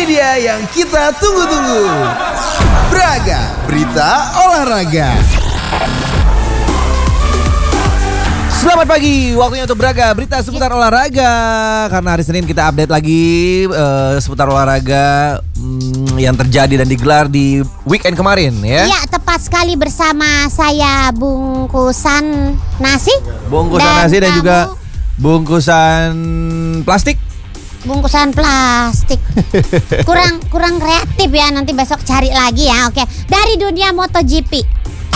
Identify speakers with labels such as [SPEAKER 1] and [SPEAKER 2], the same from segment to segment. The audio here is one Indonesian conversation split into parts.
[SPEAKER 1] dia yang kita tunggu-tunggu. Braga, berita olahraga. Selamat pagi, waktunya untuk Braga, berita seputar olahraga. Karena hari Senin kita update lagi seputar olahraga yang terjadi dan digelar di weekend kemarin ya.
[SPEAKER 2] Iya, tepat sekali bersama saya bungkusan nasi.
[SPEAKER 1] Bungkusan nasi dan juga bungkusan plastik.
[SPEAKER 2] Bungkusan plastik. Kurang kreatif ya, nanti besok cari lagi ya. Oke, dari dunia MotoGP.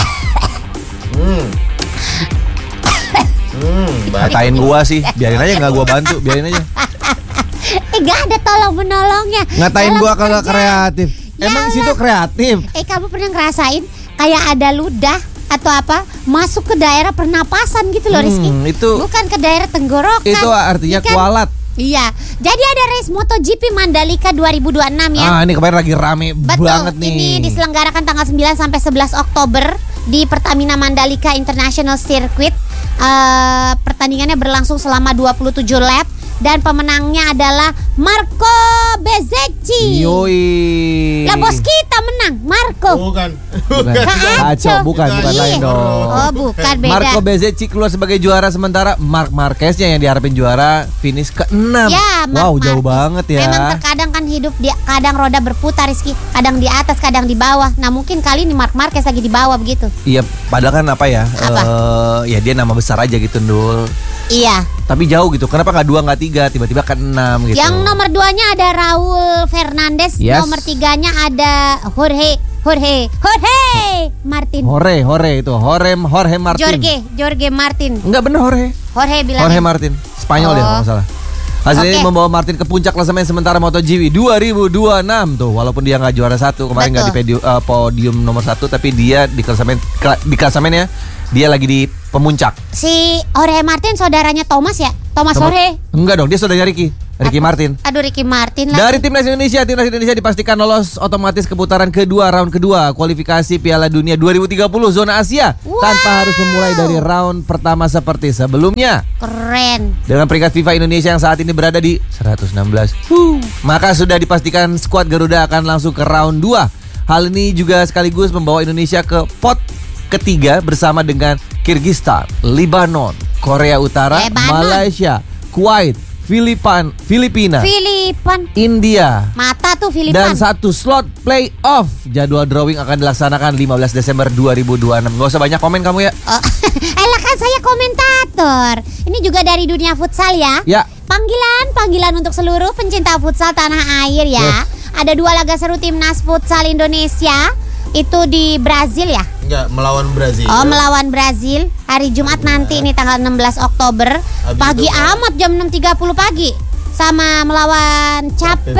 [SPEAKER 1] Batain gua sih, biarin aja, nggak gua bantu, biarin aja.
[SPEAKER 2] Gak ada tolong menolongnya.
[SPEAKER 1] Ngatain gua kagak kreatif. Emang situ kreatif.
[SPEAKER 2] Kamu pernah ngerasain kayak ada ludah atau apa masuk ke daerah pernapasan gitu loh, Rizky?
[SPEAKER 1] Itu
[SPEAKER 2] bukan ke daerah tenggorokan.
[SPEAKER 1] Itu artinya
[SPEAKER 2] kan?
[SPEAKER 1] kualat.
[SPEAKER 2] Iya, jadi ada race MotoGP Mandalika 2026 ya.
[SPEAKER 1] Ini kemarin lagi rame banget nih.
[SPEAKER 2] Ini diselenggarakan tanggal 9 sampai 11 Oktober di Pertamina Mandalika International Circuit. Pertandingannya berlangsung selama 27 lap dan pemenangnya adalah Marco Bezzecchi.
[SPEAKER 1] Yoi.
[SPEAKER 2] Lah bos kita menang, Marco.
[SPEAKER 1] Bukan lain dong.
[SPEAKER 2] Oh, bukan, beda.
[SPEAKER 1] Marco Bezzecchi keluar sebagai juara, sementara Marc Marqueznya yang diharapin juara finish ke-6.
[SPEAKER 2] Ya,
[SPEAKER 1] wow, jauh banget ya.
[SPEAKER 2] Memang terkadang kan hidup kadang roda berputar, Rizky. Kadang di atas, kadang di bawah. Nah, mungkin kali ini Marc Marquez lagi di bawah begitu.
[SPEAKER 1] Iya, padahal kan ya dia nama besar aja gitu, Ndul.
[SPEAKER 2] Iya.
[SPEAKER 1] Tapi jauh gitu. Kenapa nggak 2 nggak 3, tiba-tiba ke 6 gitu.
[SPEAKER 2] Yang nomor 2-nya ada Raul Fernandez,
[SPEAKER 1] yes.
[SPEAKER 2] Nomor 3-nya ada Jorge Martin.
[SPEAKER 1] Jorge Martin.
[SPEAKER 2] Jorge Martin.
[SPEAKER 1] Enggak bener
[SPEAKER 2] Jorge bilang.
[SPEAKER 1] Jorge Martin. Spanyol dia kalau nggak salah. Hasil ini membawa Martin ke puncak klasemen sementara MotoGP 2026 tuh. Walaupun dia nggak juara 1 kemarin, nggak di podium nomor 1, tapi dia di klasamennya dia lagi di pemuncak.
[SPEAKER 2] Si Jorge Martin saudaranya Thomas ya? Thomas Jorge?
[SPEAKER 1] Enggak dong, dia saudaranya Ricky Martin.
[SPEAKER 2] Aduh, Ricky Martin lah.
[SPEAKER 1] Dari timnas Indonesia dipastikan lolos otomatis ke putaran kedua, round kedua kualifikasi Piala Dunia 2030 zona Asia, tanpa harus memulai dari round pertama seperti sebelumnya.
[SPEAKER 2] Keren.
[SPEAKER 1] Dengan peringkat FIFA Indonesia yang saat ini berada di 116. Maka sudah dipastikan skuad Garuda akan langsung ke round 2. Hal ini juga sekaligus membawa Indonesia ke pot ketiga bersama dengan Kyrgyzstan, Lebanon, Korea Utara, Malaysia, Kuwait, Filipina, India.
[SPEAKER 2] Mata tuh Filipina.
[SPEAKER 1] Dan 1 slot playoff. Jadwal drawing akan dilaksanakan 15 Desember 2026. Gak usah banyak komen kamu ya.
[SPEAKER 2] Elah kan saya komentator. Ini juga dari dunia futsal ya.
[SPEAKER 1] Ya.
[SPEAKER 2] Panggilan untuk seluruh pencinta futsal tanah air ya. Yes. Ada 2 laga seru timnas futsal Indonesia. Itu di Brazil ya?
[SPEAKER 3] Enggak, melawan Brazil.
[SPEAKER 2] Oh, melawan Brazil hari Jumat nanti nih tanggal 16 Oktober. Pagi amat jam 6.30 pagi. Sama melawan Cape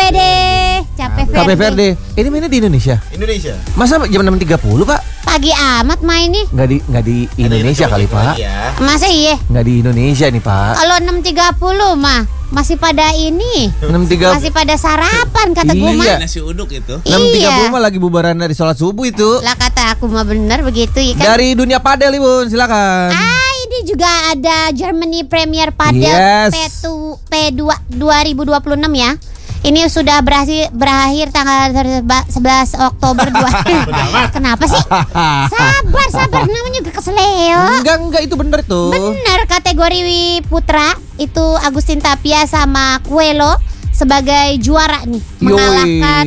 [SPEAKER 2] Verde.
[SPEAKER 1] Ini mainnya di Indonesia. Masa jam 6.30, Pak?
[SPEAKER 2] Pagi amat main nih.
[SPEAKER 1] Nggak di Indonesia kali, Pak.
[SPEAKER 3] Ya.
[SPEAKER 2] Masa iya?
[SPEAKER 1] Nggak di Indonesia nih, Pak.
[SPEAKER 2] Kalau 6.30 mah masih pada ini.
[SPEAKER 1] 6.30
[SPEAKER 2] masih pada sarapan kata gue mah.
[SPEAKER 3] Nasi uduk itu.
[SPEAKER 1] 6.30 mah lagi bubaran dari sholat subuh itu.
[SPEAKER 2] Lah kata aku mah bener begitu ya kan.
[SPEAKER 1] Dari dunia padel, Ibun, silakan.
[SPEAKER 2] Ini juga ada Germany Premier Padel P2 2026 ya. Ini sudah berakhir tanggal 11 Oktober 2. Kenapa sih? Sabar namanya juga keseleo.
[SPEAKER 1] Enggak itu bener tuh.
[SPEAKER 2] Bener, kategori putra itu Agustin Tapia sama Coelho sebagai juara nih, mengalahkan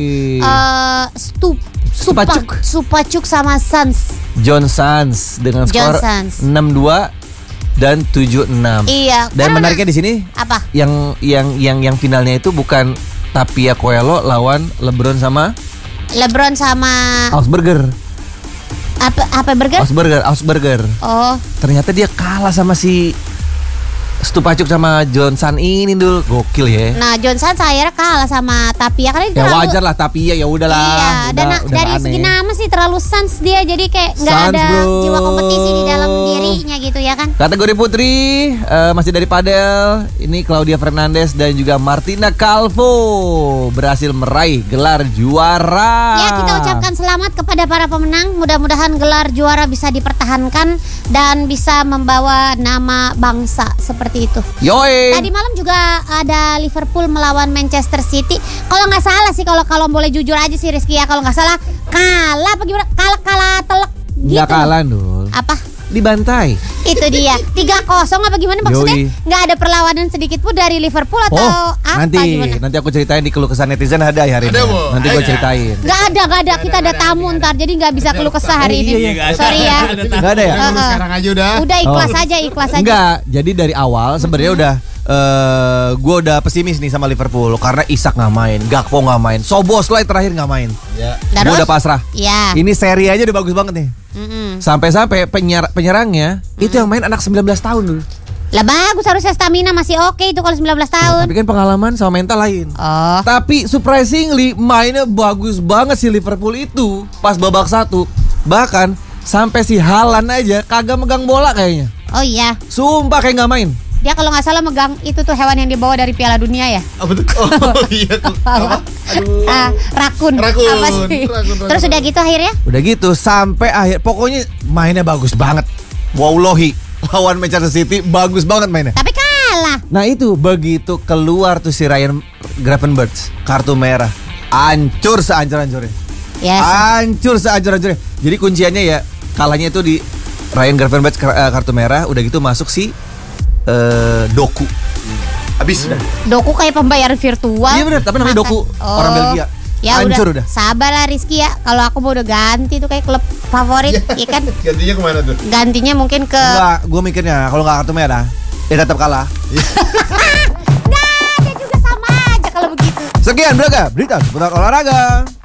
[SPEAKER 2] Stupacuk sama
[SPEAKER 1] John Sanz dengan skor 6-2 dan 7-6.
[SPEAKER 2] Iya.
[SPEAKER 1] Dan menariknya di sini
[SPEAKER 2] apa?
[SPEAKER 1] Yang finalnya itu bukan Tapia Coelho lawan LeBron sama Augsburger.
[SPEAKER 2] Apa burger?
[SPEAKER 1] Augsburger.
[SPEAKER 2] Oh.
[SPEAKER 1] Ternyata dia kalah sama si Stupacuk sama Johnson ini dulu, gokil ya.
[SPEAKER 2] Nah, Johnson saya kalah sama Tapia karena
[SPEAKER 1] ya terlalu, wajar lah Tapia, ya udahlah.
[SPEAKER 2] Iya,
[SPEAKER 1] udah
[SPEAKER 2] dari
[SPEAKER 1] aneh.
[SPEAKER 2] segi nama sih terlalu sans dia, jadi kayak nggak ada jiwa kompetisi di dalam dirinya gitu ya kan.
[SPEAKER 1] Kategori putri masih dari padel, ini Claudia Fernandez dan juga Martina Calvo berhasil meraih gelar juara.
[SPEAKER 2] Ya, kita ucapkan selamat kepada para pemenang. Mudah-mudahan gelar juara bisa dipertahankan dan bisa membawa nama bangsa seperti seperti itu.
[SPEAKER 1] Yoi.
[SPEAKER 2] Tadi malam juga ada Liverpool melawan Manchester City. Kalau nggak salah sih, kalau boleh jujur aja sih Rizky ya, kalau nggak salah kalah apa gimana? Kalah telek gitu.
[SPEAKER 1] Nggak kalah Dul.
[SPEAKER 2] Apa?
[SPEAKER 1] Dibantai.
[SPEAKER 2] Itu dia 3-0 apa gimana maksudnya?
[SPEAKER 1] Yoi.
[SPEAKER 2] Nggak ada perlawanan sedikit pun dari Liverpool atau apa gimana?
[SPEAKER 1] Nanti aku ceritain di keluh kesah netizen ada ya hari ini.
[SPEAKER 3] Ada, Bu.
[SPEAKER 1] Nanti gue ceritain.
[SPEAKER 2] Nggak ada. Kita ada tamu ntar, jadi nggak bisa keluh kesah hari ini. Sorry ya.
[SPEAKER 1] Nggak ada ya?
[SPEAKER 3] Sekarang aja udah.
[SPEAKER 2] Udah ikhlas aja.
[SPEAKER 1] Enggak, jadi dari awal sebenarnya udah gue udah pesimis nih sama Liverpool karena Isak nggak main, Gakpo nggak main, Szoboszlai terakhir nggak main.
[SPEAKER 3] Ya.
[SPEAKER 1] Gue udah pasrah.
[SPEAKER 2] Iya.
[SPEAKER 1] Ini seri aja udah bagus banget nih. Sampai-sampai penyerangnya itu yang main anak 19 tahun dulu.
[SPEAKER 2] Lah bagus, harusnya stamina masih oke itu kalau 19 tahun.
[SPEAKER 1] Tapi kan pengalaman sama mental lain.
[SPEAKER 2] Oh.
[SPEAKER 1] Tapi surprisingly mainnya bagus banget si Liverpool itu pas babak 1. Bahkan sampai si Haaland aja kagak megang bola kayaknya.
[SPEAKER 2] Oh iya.
[SPEAKER 1] Sumpah kayak nggak main.
[SPEAKER 2] Dia kalau nggak salah megang itu tuh hewan yang dibawa dari Piala Dunia ya.
[SPEAKER 3] Apa tuh? Oh iya. Apa?
[SPEAKER 2] Rakun.
[SPEAKER 3] Rakun.
[SPEAKER 2] Apa sih?
[SPEAKER 3] Rakun.
[SPEAKER 2] Terus udah gitu akhirnya?
[SPEAKER 1] Udah gitu sampai akhir pokoknya mainnya bagus banget. Wallahi lawan Manchester City bagus banget mainnya.
[SPEAKER 2] Tapi kalah.
[SPEAKER 1] Nah itu begitu keluar tuh si Ryan Gravenberch kartu merah, hancur sehancur-hancurnya.
[SPEAKER 2] Yes.
[SPEAKER 1] Hancur sehancur-hancurnya. Jadi kunciannya ya kalahnya itu di Ryan Gravenberch kartu merah, udah gitu masuk si Doku.
[SPEAKER 3] Habis udah.
[SPEAKER 2] Doku kayak pembayaran virtual.
[SPEAKER 1] Iya benar, tapi namanya Doku, orang Belgia.
[SPEAKER 2] Ya
[SPEAKER 1] hancur udah.
[SPEAKER 2] Sabar lah Rizky ya. Kalau aku mau udah ganti tuh kayak klub favorit, ya kan?
[SPEAKER 3] Gantinya kemana tuh?
[SPEAKER 2] Gantinya mungkin ke.
[SPEAKER 1] Enggak, gue mikirnya kalau nggak kartu merah, dia tetap kalah.
[SPEAKER 2] Nah, dia juga sama aja kalau begitu.
[SPEAKER 1] Sekian Braga, berita seputar olahraga.